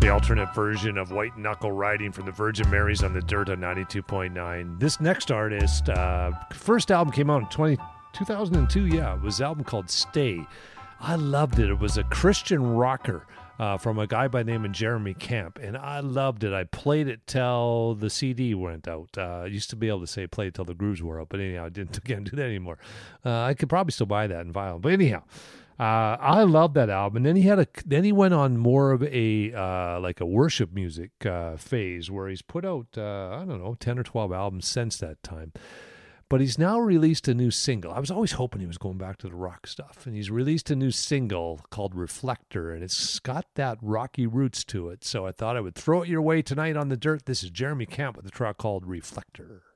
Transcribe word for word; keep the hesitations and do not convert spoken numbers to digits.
the alternate version of White Knuckle Riding from the Virgin Marys on the Dirt on ninety-two point nine. This next artist, uh, first album came out in twenty, two thousand two, yeah. It was an album called Stay. I loved it. It was a Christian rocker uh, from a guy by the name of Jeremy Camp, and I loved it. I played it till the C D went out. Uh, I used to be able to say play it till the grooves were out, but anyhow, I didn't can't do that anymore. Uh, I could probably still buy that in vinyl, but anyhow. Uh, I love that album. And then he had a, then he went on more of a, uh, like a worship music, uh, phase where he's put out, uh, I don't know, ten or twelve albums since that time, but he's now released a new single. I was always hoping he was going back to the rock stuff, and he's released a new single called Reflector, and it's got that rocky roots to it. So I thought I would throw it your way tonight on the Dirt. This is Jeremy Camp with a track called Reflector.